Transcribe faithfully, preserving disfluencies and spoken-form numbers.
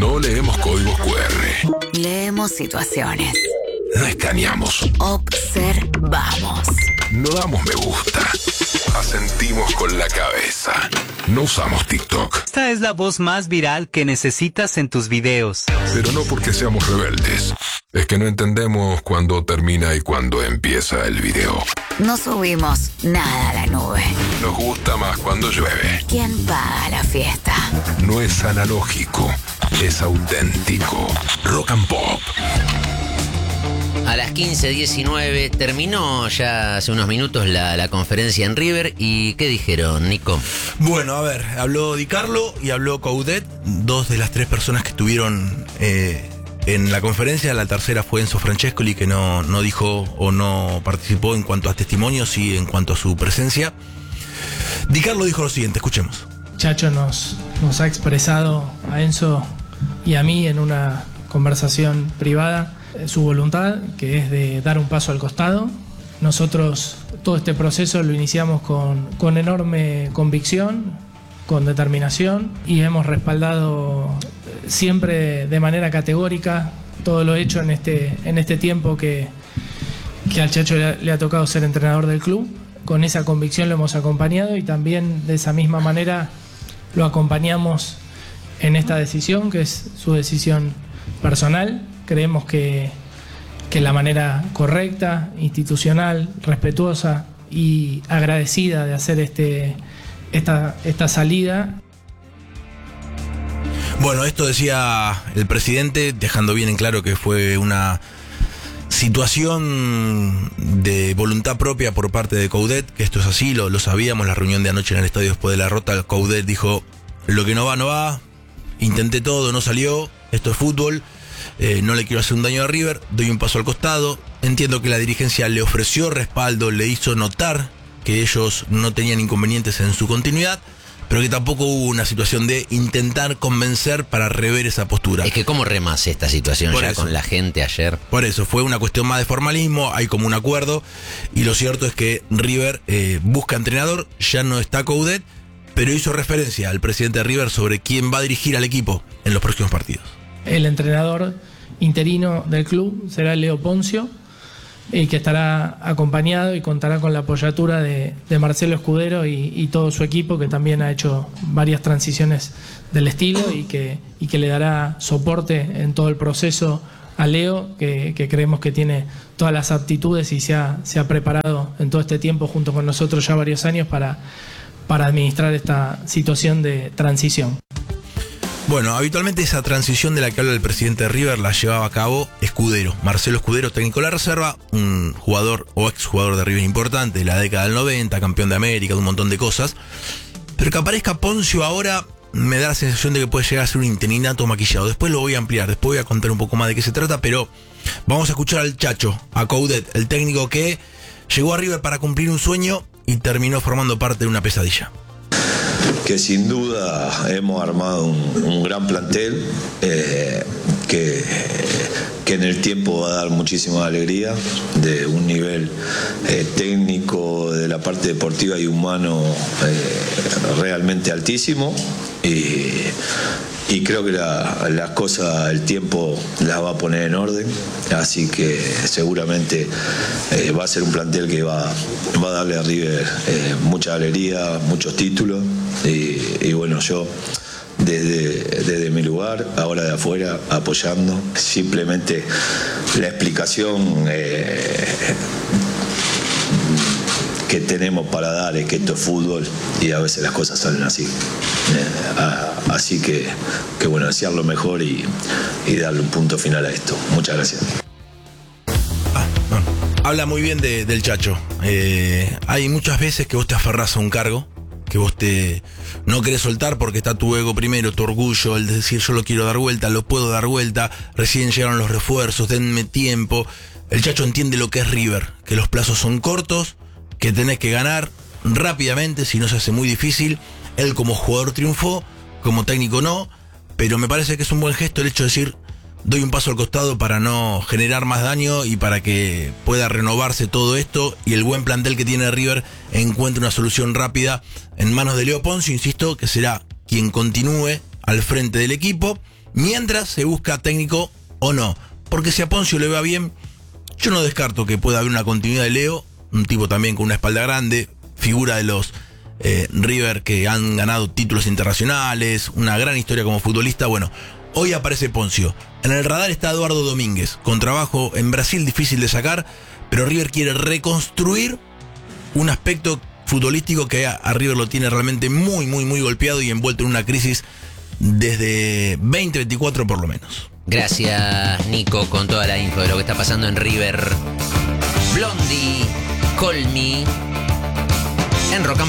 No leemos códigos cu erre. Leemos situaciones. No escaneamos. Observamos. No damos me gusta. Asentimos con la cabeza. No usamos TikTok. Esta es la voz más viral que necesitas en tus videos. Pero no porque seamos rebeldes. Es que no entendemos cuándo termina y cuándo empieza el video. No subimos nada a la nube. Nos gusta más cuando llueve. ¿Quién paga la fiesta? No es analógico, es auténtico. Rock and Pop. A las quince diecinueve terminó ya hace unos minutos la, la conferencia en River. ¿Y qué dijeron, Nico? Bueno, a ver, habló Di Carlo y habló Coudet, dos de las tres personas que estuvieron eh, en la conferencia. La tercera fue Enzo Francescoli, que no, no dijo o no participó en cuanto a testimonios y en cuanto a su presencia. Di Carlo dijo lo siguiente, escuchemos. Chacho nos, nos ha expresado a Enzo y a mí en una conversación privada su voluntad, que es de dar un paso al costado. Nosotros todo este proceso lo iniciamos con, con enorme convicción, con determinación, y hemos respaldado siempre de manera categórica todo lo hecho en este, en este tiempo que, que al Chacho le, le ha tocado ser entrenador del club. Con esa convicción lo hemos acompañado y también de esa misma manera lo acompañamos en esta decisión, que es su decisión personal. Creemos que, que la manera correcta, institucional, respetuosa y agradecida de hacer este, esta, esta salida. Bueno, esto decía el presidente, dejando bien en claro que fue una situación de voluntad propia por parte de Coudet, que esto es así, lo, lo sabíamos. La reunión de anoche en el estadio después de la derrota, Coudet dijo: lo que no va, no va, intenté todo, no salió, esto es fútbol. Eh, no le quiero hacer un daño a River, doy un paso al costado. Entiendo que la dirigencia le ofreció respaldo, le hizo notar que ellos no tenían inconvenientes en su continuidad, pero que tampoco hubo una situación de intentar convencer para rever esa postura. Es que cómo remas esta situación Por ya eso. con la gente ayer. Por eso, fue una cuestión más de formalismo, hay como un acuerdo, y lo cierto es que River eh, busca entrenador, ya no está Coudet, pero hizo referencia al presidente de River sobre quién va a dirigir al equipo en los próximos partidos. El entrenador interino del club será Leo Poncio, y que estará acompañado y contará con la apoyatura de, de Marcelo Escudero y, y todo su equipo, que también ha hecho varias transiciones del estilo y que, y que le dará soporte en todo el proceso a Leo, que, que creemos que tiene todas las aptitudes y se ha, se ha preparado en todo este tiempo junto con nosotros ya varios años para, para administrar esta situación de transición. Bueno, habitualmente esa transición de la que habla el presidente de River la llevaba a cabo Escudero, Marcelo Escudero, técnico de la reserva, un jugador o exjugador de River importante de la década del noventa, campeón de América, de un montón de cosas. Pero que aparezca Poncio ahora me da la sensación de que puede llegar a ser un interinato maquillado. Después lo voy a ampliar, después voy a contar un poco más de qué se trata, pero vamos a escuchar al Chacho, a Coudet, el técnico que llegó a River para cumplir un sueño y terminó formando parte de una pesadilla. Que sin duda hemos armado un, un gran plantel eh, que, que en el tiempo va a dar muchísima alegría, de un nivel eh, técnico, de la parte deportiva y humano eh, realmente altísimo, y, y creo que la, las cosas, el tiempo las va a poner en orden, así que seguramente eh, va a ser un plantel que va, va a darle a River eh, mucha alegría, muchos títulos. Y, y bueno, yo desde, desde mi lugar, ahora de afuera, apoyando. Simplemente la explicación eh, que tenemos para dar es que esto es fútbol y a veces las cosas salen así. Eh, a, así que, que bueno, desear lo mejor y, y darle un punto final a esto. Muchas gracias. Ah, bueno. Habla muy bien de, del Chacho. Eh, hay muchas veces que vos te aferrás a un cargo, que vos te no querés soltar porque está tu ego primero, tu orgullo, el decir yo lo quiero dar vuelta, lo puedo dar vuelta, recién llegaron los refuerzos, denme tiempo. El Chacho entiende lo que es River, que los plazos son cortos, que tenés que ganar rápidamente, si no se hace muy difícil. Él como jugador triunfó, como técnico no, pero me parece que es un buen gesto el hecho de decir: doy un paso al costado para no generar más daño y para que pueda renovarse todo esto y el buen plantel que tiene River encuentre una solución rápida en manos de Leo Poncio, insisto, que será quien continúe al frente del equipo, mientras se busca técnico o no. Porque si a Poncio le va bien, yo no descarto que pueda haber una continuidad de Leo, un tipo también con una espalda grande, figura de los eh, River que han ganado títulos internacionales, una gran historia como futbolista. Bueno, hoy aparece Poncio. En el radar está Eduardo Domínguez, con trabajo en Brasil difícil de sacar, pero River quiere reconstruir un aspecto futbolístico que a, a River lo tiene realmente muy, muy, muy golpeado y envuelto en una crisis desde veinte veinticuatro por lo menos. Gracias, Nico, con toda la info de lo que está pasando en River. Blondie, Call Me, en Rock and